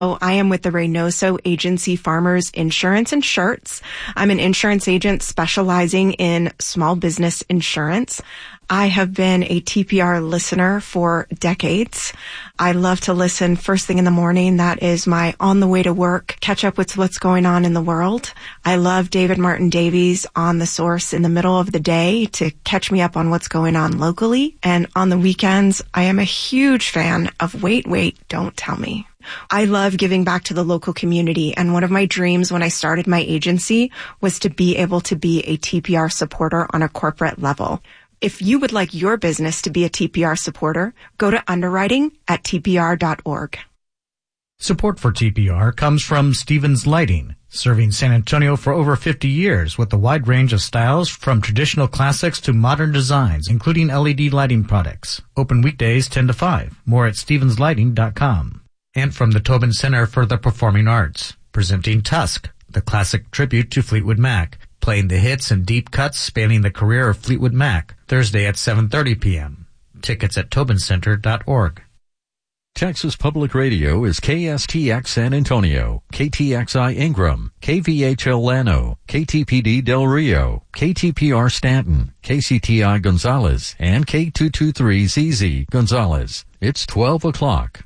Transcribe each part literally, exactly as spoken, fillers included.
Oh, I am with the Reynoso Agency Farmers Insurance and Shirts. I'm an insurance agent specializing in small business insurance. I have been a T P R listener for decades. I love to listen first thing in the morning. That is my on the way to work, catch up with what's going on in the world. I love David Martin Davies on The Source in the middle of the day to catch me up on what's going on locally. And on the weekends, I am a huge fan of Wait, Wait, Don't Tell Me. I love giving back to the local community, and one of my dreams when I started my agency was to be able to be a T P R supporter on a corporate level. If you would like your business to be a T P R supporter, go to underwriting at T P R dot org. Support for T P R comes from Stevens Lighting, serving San Antonio for over fifty years with a wide range of styles from traditional classics to modern designs, including L E D lighting products. Open weekdays ten to five. More at stevens lighting dot com. And from the Tobin Center for the Performing Arts, presenting Tusk, the classic tribute to Fleetwood Mac, playing the hits and deep cuts spanning the career of Fleetwood Mac, Thursday at seven thirty p.m. Tickets at tobin center dot org. Texas Public Radio is K S T X San Antonio, K T X I Ingram, K V H L Llano, K T P D Del Rio, K T P R Stanton, K C T I Gonzales, and K two twenty-three Z Z Gonzales. It's twelve o'clock.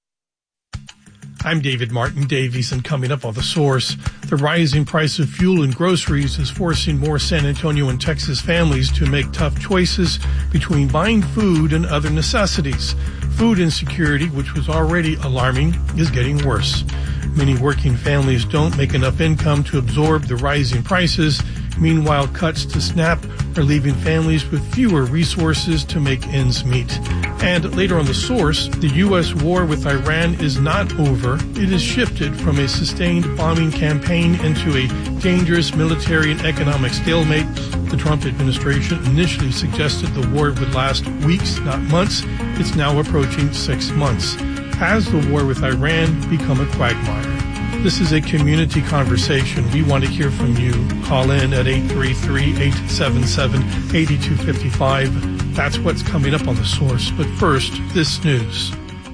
I'm David Martin Davies, and coming up on The Source, the rising price of fuel and groceries is forcing more San Antonio and Texas families to make tough choices between buying food and other necessities. Food insecurity, which was already alarming, is getting worse. Many working families don't make enough income to absorb the rising prices. Meanwhile, cuts to SNAP are leaving families with fewer resources to make ends meet. And later on The Source, the U S war with Iran is not over. It has shifted from a sustained bombing campaign into a dangerous military and economic stalemate. The Trump administration initially suggested the war would last weeks, not months. It's now approaching six months. Has the war with Iran become a quagmire? This is a community conversation. We want to hear from you. Call in at eight three three, eight seven seven, eight two five five. That's what's coming up on The Source. But first, this news.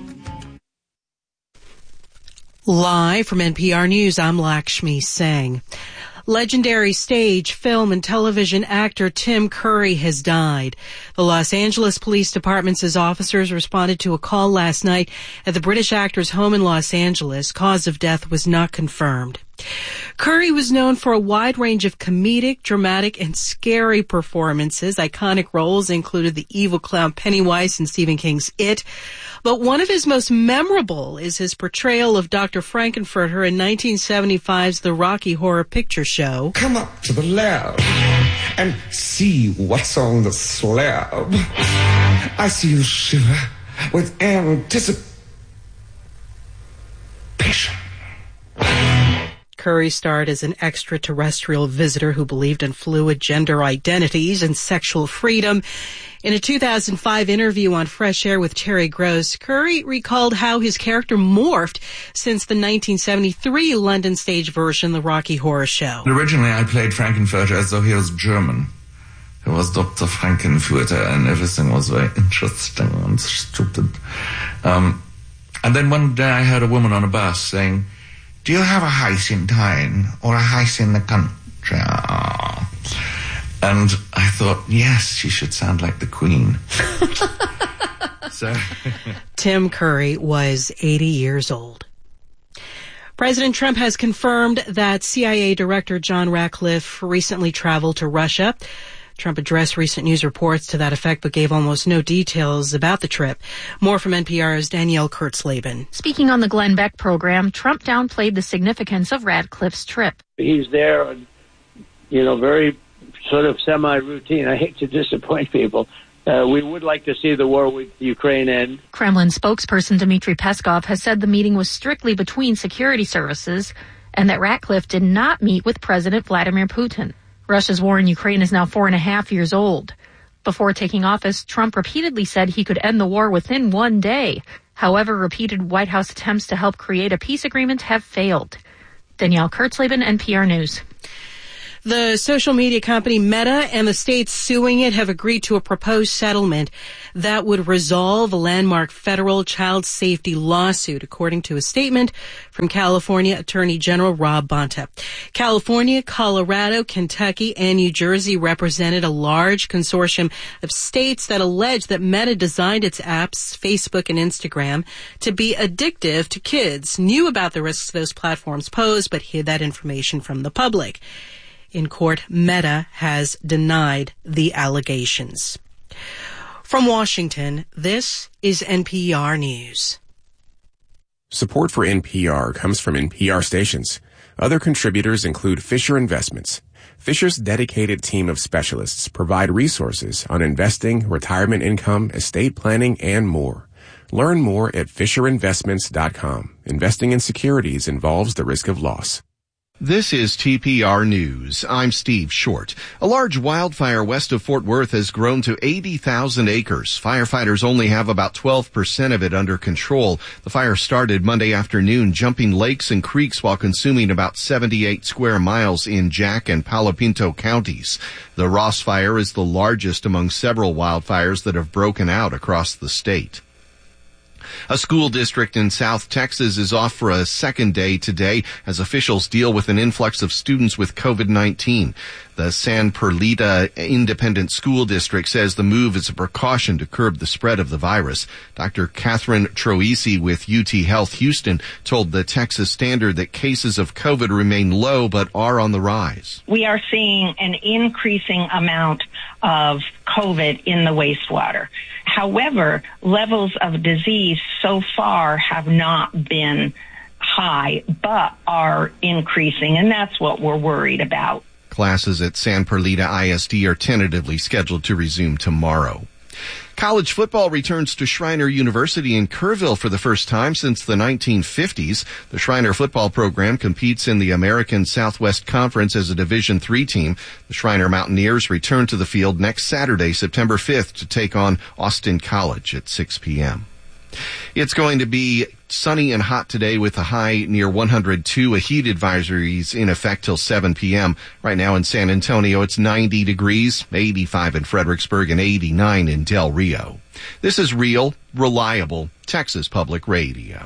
Live from N P R News, I'm Lakshmi Singh. Legendary stage, film, and television actor Tim Curry has died. The Los Angeles Police Department says officers responded to a call last night at the British actor's home in Los Angeles. Cause of death was not confirmed. Curry was known for a wide range of comedic, dramatic, and scary performances. Iconic roles included the evil clown Pennywise in Stephen King's It. But one of his most memorable is his portrayal of Doctor Frankenfurter in nineteen seventy-five's The Rocky Horror Picture Show. Come up to the lab and see what's on the slab. I see you shiver with anticipation. Curry starred as an extraterrestrial visitor who believed in fluid gender identities and sexual freedom. In a two thousand five interview on Fresh Air with Terry Gross, Curry recalled how his character morphed since the nineteen seventy-three London stage version, The Rocky Horror Show. Originally, I played Frankenfurter as though he was German. He was Doctor Frankenfurter, and everything was very interesting and stupid. Um, and then one day I heard a woman on a bus saying, "Do you have a house in town or a house in the country?" And I thought, yes, she should sound like the Queen. so, Tim Curry was eighty years old. President Trump has confirmed that C I A Director John Ratcliffe recently traveled to Russia. Trump addressed recent news reports to that effect, but gave almost no details about the trip. More from N P R's Danielle Kurtzleben. Speaking on the Glenn Beck program, Trump downplayed the significance of Ratcliffe's trip. He's there, you know, very sort of semi-routine. I hate to disappoint people. Uh, we would like to see the war with Ukraine end. Kremlin spokesperson Dmitry Peskov has said the meeting was strictly between security services and that Ratcliffe did not meet with President Vladimir Putin. Russia's war in Ukraine is now four and a half years old. Before taking office, Trump repeatedly said he could end the war within one day. However, repeated White House attempts to help create a peace agreement have failed. Danielle Kurtzleben, N P R News. The social media company Meta and the states suing it have agreed to a proposed settlement that would resolve a landmark federal child safety lawsuit, according to a statement from California Attorney General Rob Bonta. California, Colorado, Kentucky, and New Jersey represented a large consortium of states that allege that Meta designed its apps, Facebook and Instagram, to be addictive to kids, knew about the risks those platforms pose, but hid that information from the public. In court, Meta has denied the allegations. From Washington, this is N P R News. Support for N P R comes from N P R stations. Other contributors include Fisher Investments. Fisher's dedicated team of specialists provide resources on investing, retirement income, estate planning, and more. Learn more at fisher investments dot com. Investing in securities involves the risk of loss. This is T P R News. I'm Steve Short. A large wildfire west of Fort Worth has grown to eighty thousand acres. Firefighters only have about twelve percent of it under control. The fire started Monday afternoon, jumping lakes and creeks while consuming about seventy-eight square miles in Jack and Palo Pinto counties. The Ross Fire is the largest among several wildfires that have broken out across the state. A school district in South Texas is off for a second day today as officials deal with an influx of students with COVID nineteen. The San Perlita Independent School District says the move is a precaution to curb the spread of the virus. Doctor Catherine Troisi with U T Health Houston told the Texas Standard that cases of COVID remain low but are on the rise. We are seeing an increasing amount of COVID in the wastewater. However, levels of disease so far have not been high, but are increasing, and that's what we're worried about. Classes at San Perlita I S D are tentatively scheduled to resume tomorrow. College football returns to Schreiner University in Kerrville for the first time since the nineteen fifties. The Schreiner football program competes in the American Southwest Conference as a Division three team. The Schreiner Mountaineers return to the field next Saturday, September fifth, to take on Austin College at six p.m. It's going to be sunny and hot today with a high near one hundred two. A heat advisory is in effect till seven p.m. Right now in San Antonio, it's ninety degrees, eighty-five in Fredericksburg, and eighty-nine in Del Rio. This is real, reliable Texas Public Radio.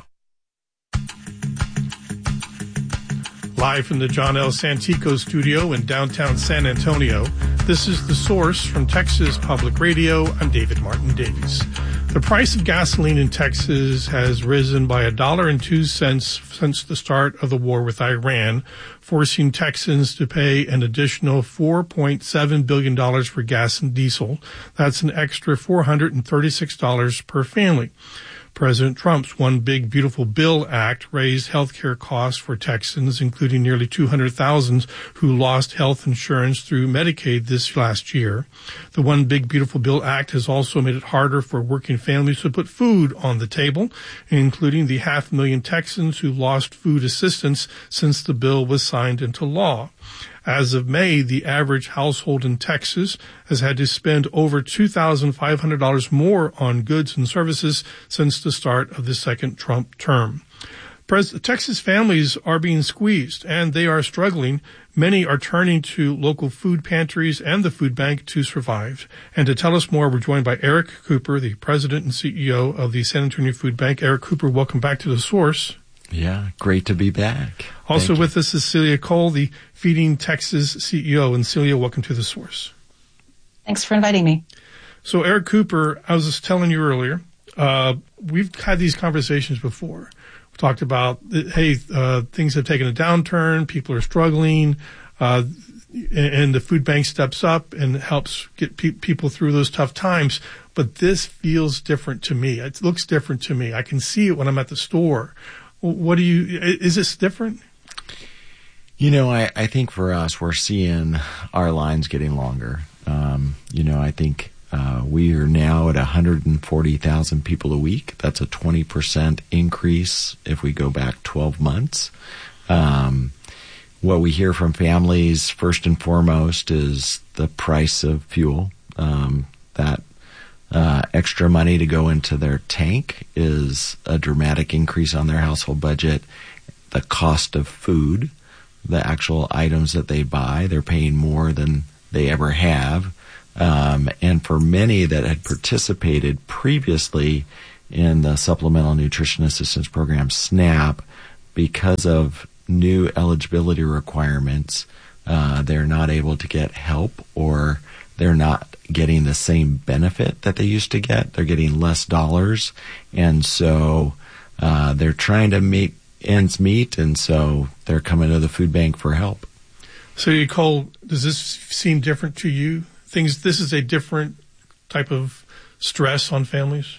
Live from the John L. Santico studio in downtown San Antonio, this is The Source from Texas Public Radio. I'm David Martin Davies. The price of gasoline in Texas has risen by a dollar and two cents since the start of the war with Iran, forcing Texans to pay an additional four point seven billion dollars for gas and diesel. That's an extra four hundred thirty-six dollars per family. President Trump's One Big Beautiful Bill Act raised health care costs for Texans, including nearly two hundred thousand who lost health insurance through Medicaid this last year. The One Big Beautiful Bill Act has also made it harder for working families to put food on the table, including the half million Texans who lost food assistance since the bill was signed into law. As of May, the average household in Texas has had to spend over two thousand five hundred dollars more on goods and services since the start of the second Trump term. Pres- Texas families are being squeezed, and they are struggling. Many are turning to local food pantries and the food bank to survive. And to tell us more, we're joined by Eric Cooper, the president and C E O of the San Antonio Food Bank. Eric Cooper, welcome back to The Source. Yeah, great to be back. Also Thank with you. us is Celia Cole, the Feeding Texas C E O. And Celia, welcome to The Source. Thanks for inviting me. So Eric Cooper, I was just telling you earlier, uh, we've had these conversations before. We talked about, hey, uh, things have taken a downturn, people are struggling, uh, and the food bank steps up and helps get pe- people through those tough times. But this feels different to me. It looks different to me. I can see it when I'm at the store. What do you, is this different? You know, I, I think for us, we're seeing our lines getting longer. Um, you know, I think uh, we are now at one hundred forty thousand people a week. That's a twenty percent increase if we go back twelve months. Um, what we hear from families, first and foremost, is the price of fuel. Um, that Uh, extra money to go into their tank is a dramatic increase on their household budget. The cost of food, the actual items that they buy. They're paying more than they ever have. Um, and for many that had participated previously in the Supplemental Nutrition Assistance Program, SNAP, because of new eligibility requirements, uh, they're not able to get help, or they're not getting the same benefit that they used to get. They're getting less dollars. And so uh, they're trying to make ends meet, and so they're coming to the food bank for help. So, Nicole, does this seem different to you? Things. This is a different type of stress on families?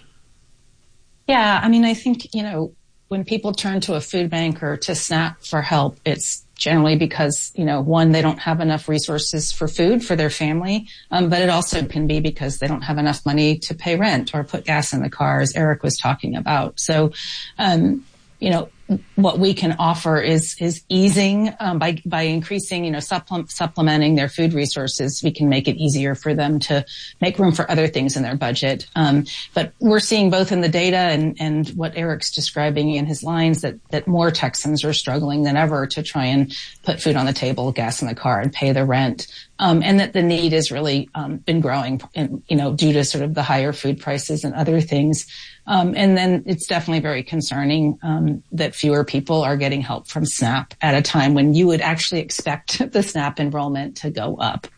Yeah, I mean, I think, you know, when people turn to a food bank or to SNAP for help, it's generally because, you know, one, they don't have enough resources for food for their family, um, but it also can be because they don't have enough money to pay rent or put gas in the car, as Eric was talking about. So, um, you know, what we can offer is is easing um, by by increasing, you know, supple- supplementing their food resources. We can make it easier for them to make room for other things in their budget. Um, but we're seeing both in the data and and what Eric's describing in his lines that that more Texans are struggling than ever to try and put food on the table, gas in the car, and pay the rent. Um, and that the need has really um, been growing, in, you know, due to sort of the higher food prices and other things. Um, and then it's definitely very concerning um, that fewer people are getting help from SNAP at a time when you would actually expect the SNAP enrollment to go up.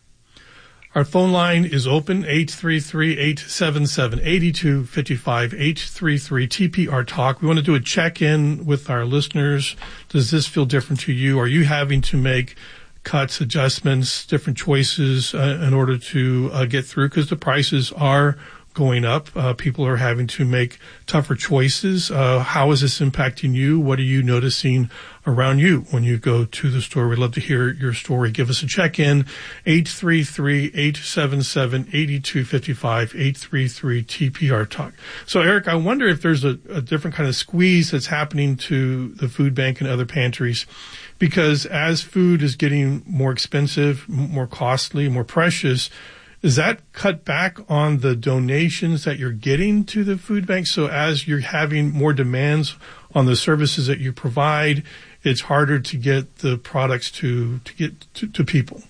Our phone line is open, eight three three, eight seven seven, eight two five five, eight three three T P R Talk. We want to do a check-in with our listeners. Does this feel different to you? Are you having to make cuts, adjustments, different choices uh, in order to uh, get through? Because the prices are going up. Uh, people are having to make tougher choices. Uh, how is this impacting you? What are you noticing around you when you go to the store? We'd love to hear your story. Give us a check-in, eight three three, eight seven seven, eight two five five, eight three three T P R Talk. So, Eric, I wonder if there's a, a different kind of squeeze that's happening to the food bank and other pantries, because as food is getting more expensive, more costly, more precious, is that cut back on the donations that you're getting to the food bank? So as you're having more demands on the services that you provide, it's harder to get the products to, to get to, to people.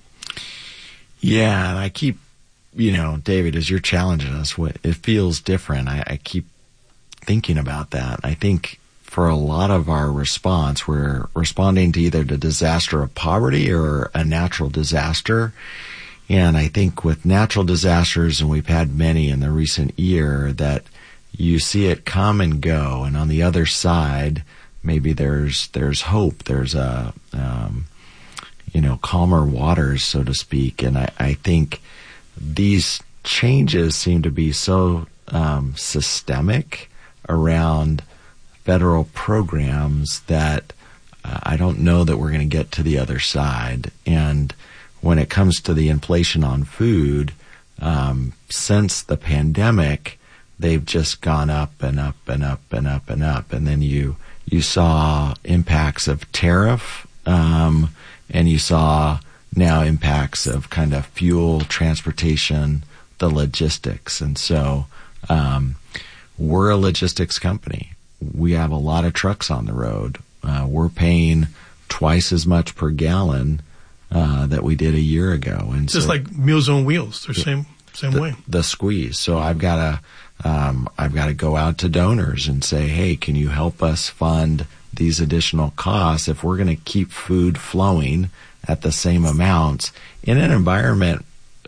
Yeah, and I keep, you know, David, as you're challenging us, what it feels different. I, I keep thinking about that. I think for a lot of our response, we're responding to either the disaster of poverty or a natural disaster. And I think with natural disasters, and we've had many in the recent year, that you see it come and go. And on the other side, maybe there's there's hope. There's a, um, you know, calmer waters, so to speak. And I, I think these changes seem to be so um, systemic around federal programs that uh, I don't know that we're going to get to the other side. And when it comes to the inflation on food, um, since the pandemic, they've just gone up and up and up and up and up. And then you you saw impacts of tariff, um, and you saw now impacts of kind of fuel, transportation, the logistics. And so um, we're a logistics company. We have a lot of trucks on the road. Uh, we're paying twice as much per gallon Uh, that we did a year ago. And just so, like Meals on Wheels, they're the same same the, way. The squeeze. So I've got to um, I've got to go out to donors and say, hey, can you help us fund these additional costs if we're going to keep food flowing at the same amounts in an environment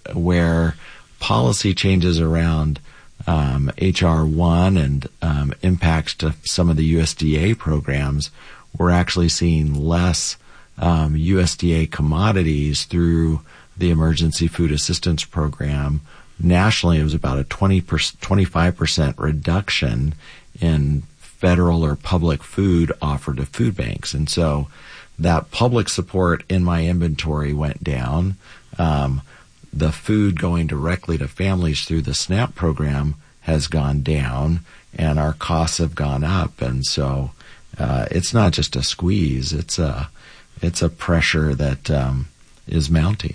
where policy changes around um, H R one and um, impacts to some of the U S D A programs. We're actually seeing less Um, U S D A commodities through the Emergency Food Assistance Program. Nationally, it was about a twenty percent, twenty-five percent reduction in federal or public food offered to food banks. And so that public support in my inventory went down. Um, the food going directly to families through the SNAP program has gone down, and our costs have gone up. And so uh, it's not just a squeeze, it's a It's a pressure that um, is mounting.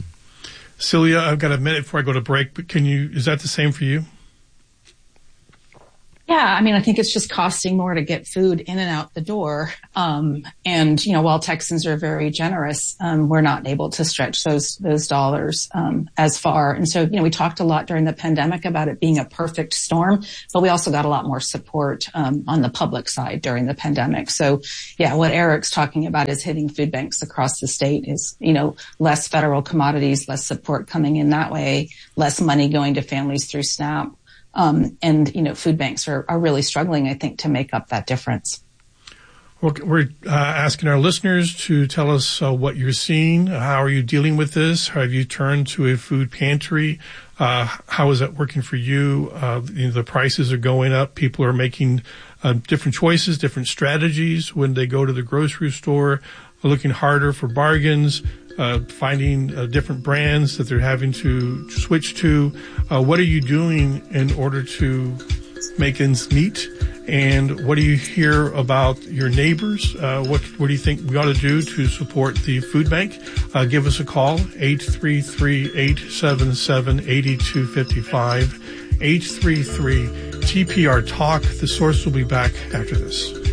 Celia, I've got a minute before I go to break, but can you, is that the same for you? Yeah, I mean, I think it's just costing more to get food in and out the door. Um, and, you know, while Texans are very generous, um, we're not able to stretch those, those dollars, um, as far. And so, you know, we talked a lot during the pandemic about it being a perfect storm, but we also got a lot more support, um, on the public side during the pandemic. So yeah, what Eric's talking about is hitting food banks across the state is, you know, less federal commodities, less support coming in that way, less money going to families through SNAP. Um, and, you know, food banks are, are really struggling, I think, to make up that difference. Well, we're uh, asking our listeners to tell us uh, what you're seeing. How are you dealing with this? Have you turned to a food pantry? Uh, how is that working for you? Uh, you know, the prices are going up. People are making uh, different choices, different strategies when they go to the grocery store, looking harder for bargains. Uh, finding uh, different brands that they're having to switch to. Uh, what are you doing in order to make ends meet? And what do you hear about your neighbors? Uh, what, what do you think we ought to do to support the food bank? Uh, give us a call, eight three three, eight seven seven, eight two five five, eight three three T P R Talk. The Source will be back after this.